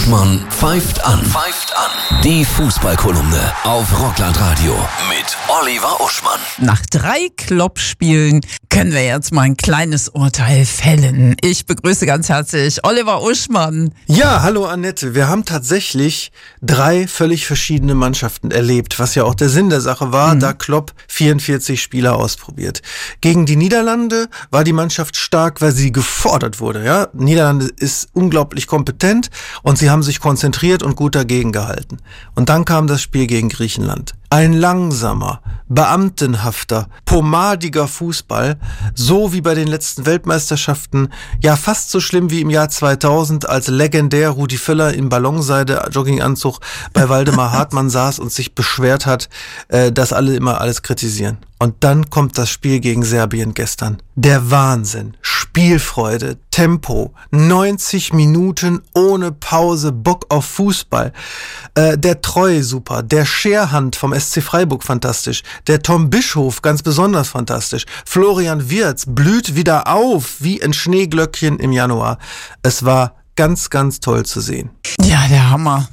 Uschmann pfeift an. Die Fußballkolumne auf Rockland-Radio mit Oliver Uschmann. Nach 3 Kloppspielen können wir jetzt mal ein kleines Urteil fällen. Ich begrüße ganz herzlich Oliver Uschmann. Ja, hallo Annette. Wir haben tatsächlich 3 völlig verschiedene Mannschaften erlebt, was ja auch der Sinn der Sache war, da Klopp 44 Spieler ausprobiert. Gegen die Niederlande war die Mannschaft stark, weil sie gefordert wurde. Ja? Niederlande ist unglaublich kompetent und sie haben sich konzentriert und gut dagegen gehalten. Und dann kam das Spiel gegen Griechenland. Ein langsamer, beamtenhafter, pomadiger Fußball, so wie bei den letzten Weltmeisterschaften, ja fast so schlimm wie im Jahr 2000, als legendär Rudi Völler im Ballonseide-Jogginganzug bei Waldemar Hartmann saß und sich beschwert hat, dass alle immer alles kritisieren. Und dann kommt das Spiel gegen Serbien gestern. Der Wahnsinn, Spielfreude, Tempo, 90 Minuten ohne Pause, Bock auf Fußball. Der Treu super, der Scherhand vom SC Freiburg fantastisch, der Tom Bischof ganz besonders fantastisch, Florian Wirtz blüht wieder auf wie ein Schneeglöckchen im Januar. Es war ganz, ganz toll zu sehen. Ja, der Hammer.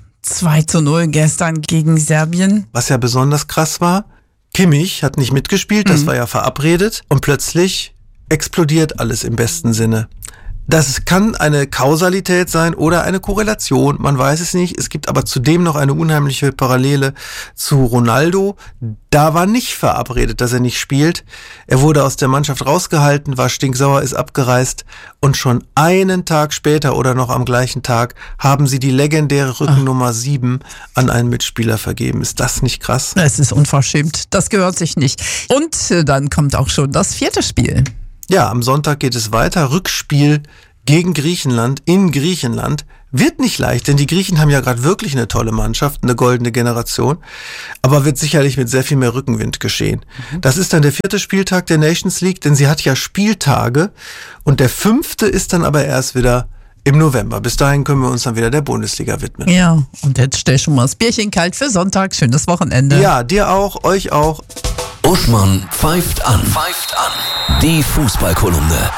2:0 gestern gegen Serbien. Was ja besonders krass war, Kimmich hat nicht mitgespielt, das war ja verabredet und plötzlich explodiert alles im besten Sinne. Das kann eine Kausalität sein oder eine Korrelation, man weiß es nicht. Es gibt aber zudem noch eine unheimliche Parallele zu Ronaldo. Da war nicht verabredet, dass er nicht spielt. Er wurde aus der Mannschaft rausgehalten, war stinksauer, ist abgereist und schon einen Tag später oder noch am gleichen Tag haben sie die legendäre Rückennummer 7 an einen Mitspieler vergeben. Ist das nicht krass? Es ist unverschämt, das gehört sich nicht. Und dann kommt auch schon das 4. Spiel. Ja, am Sonntag geht es weiter. Rückspiel gegen Griechenland in Griechenland. Wird nicht leicht, denn die Griechen haben ja gerade wirklich eine tolle Mannschaft, eine goldene Generation, aber wird sicherlich mit sehr viel mehr Rückenwind geschehen. Das ist dann der 4. Spieltag der Nations League, denn sie hat ja Spieltage und der 5. ist dann aber erst wieder im November. Bis dahin können wir uns dann wieder der Bundesliga widmen. Ja, und jetzt stell schon mal das Bierchen kalt für Sonntag. Schönes Wochenende. Ja, dir auch, euch auch. Uschmann pfeift an. Die Fußballkolumne